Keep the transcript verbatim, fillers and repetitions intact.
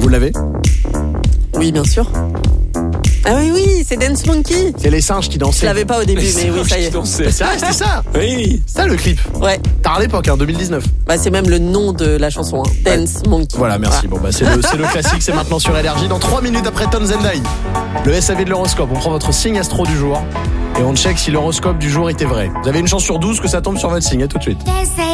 Vous l'avez ? Oui, bien sûr. Ah oui, oui, c'est Dance Monkey. C'est les singes qui dansaient. Je l'avais pas au début, mais oui, ça y est. C'est vrai, c'était ça. Oui. C'est ça le clip. Ouais. Tard à l'époque, hein, deux mille dix-neuf. Bah, c'est même le nom de la chanson, hein. Dance Monkey. Voilà, merci. Bon, bah, c'est le, c'est le classique, c'est maintenant sur L R J. Dans trois minutes après Tom Zendai, le S A V de l'horoscope. On prend votre signe astro du jour et on check si l'horoscope du jour était vrai. Vous avez une chance sur douze que ça tombe sur votre signe. À tout de suite.